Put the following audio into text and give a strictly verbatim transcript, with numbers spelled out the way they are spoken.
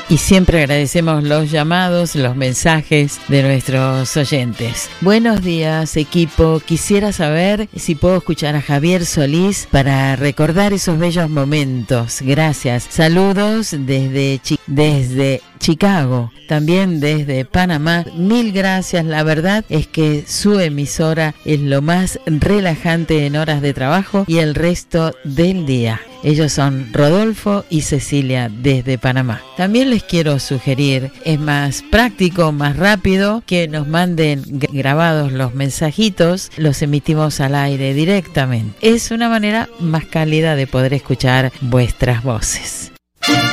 Y siempre agradecemos los llamados, los mensajes de nuestros oyentes. Buenos días, equipo. Quisiera saber si puedo escuchar a Javier Solís para recordar esos bellos momentos. Gracias. Saludos desde, Chi- desde Chicago, también desde Panamá. Mil gracias. La verdad es que su emisora es lo más relajante en horas de trabajo y el resto del día. Ellos son Rodolfo y Cecilia desde Panamá. También les quiero sugerir, es más práctico, más rápido, que nos manden grabados los mensajitos, los emitimos al aire directamente. Es una manera más cálida de poder escuchar vuestras voces.